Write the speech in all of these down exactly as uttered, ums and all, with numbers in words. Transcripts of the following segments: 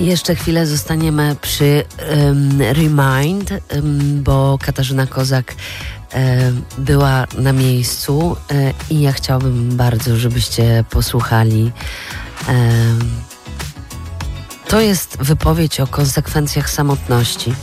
Jeszcze chwilę zostaniemy przy um, Remind, um, bo Katarzyna Kozak um, była na miejscu um, i ja chciałabym bardzo, żebyście posłuchali. Um, to jest wypowiedź o konsekwencjach samotności.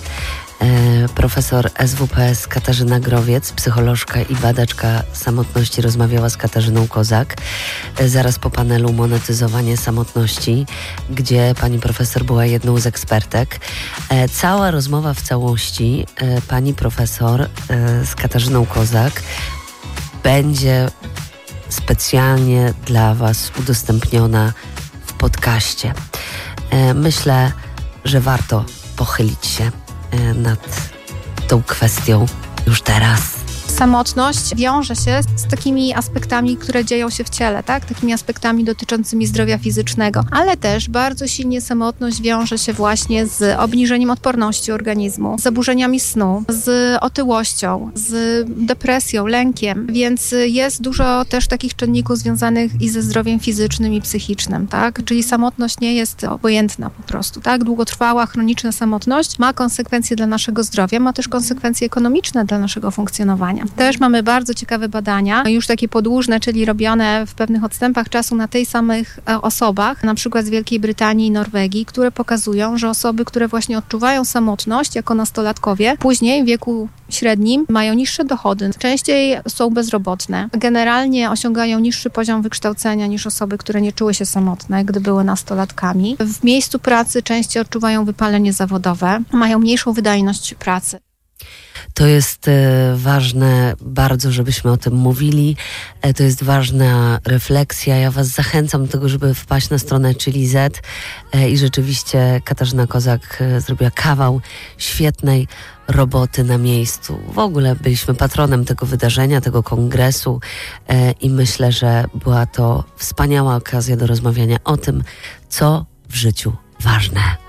Profesor S W P S Katarzyna Growiec, psycholożka i badaczka samotności, rozmawiała z Katarzyną Kozak zaraz po panelu Monetyzowanie samotności, gdzie pani profesor była jedną z ekspertek. Cała rozmowa w całości pani profesor z Katarzyną Kozak będzie specjalnie dla was udostępniona w podcaście. Myślę, że warto pochylić się nad tą kwestią już teraz. Samotność wiąże się z takimi aspektami, które dzieją się w ciele, tak? Takimi aspektami dotyczącymi zdrowia fizycznego, ale też bardzo silnie samotność wiąże się właśnie z obniżeniem odporności organizmu, z zaburzeniami snu, z otyłością, z depresją, lękiem, więc jest dużo też takich czynników związanych i ze zdrowiem fizycznym i psychicznym, tak? Czyli samotność nie jest obojętna po prostu, tak? Długotrwała, chroniczna samotność ma konsekwencje dla naszego zdrowia, ma też konsekwencje ekonomiczne dla naszego funkcjonowania. Też mamy bardzo ciekawe badania, już takie podłużne, czyli robione w pewnych odstępach czasu na tej samych osobach, na przykład z Wielkiej Brytanii i Norwegii, które pokazują, że osoby, które właśnie odczuwają samotność jako nastolatkowie, później w wieku średnim mają niższe dochody, częściej są bezrobotne, generalnie osiągają niższy poziom wykształcenia niż osoby, które nie czuły się samotne, gdy były nastolatkami. W miejscu pracy częściej odczuwają wypalenie zawodowe, mają mniejszą wydajność pracy. To jest e, ważne bardzo, żebyśmy o tym mówili. E, to jest ważna refleksja. Ja was zachęcam do tego, żeby wpaść na stronę Chili Z e, i rzeczywiście Katarzyna Kozak e, zrobiła kawał świetnej roboty na miejscu. W ogóle byliśmy patronem tego wydarzenia, tego kongresu e, i myślę, że była to wspaniała okazja do rozmawiania o tym, co w życiu ważne.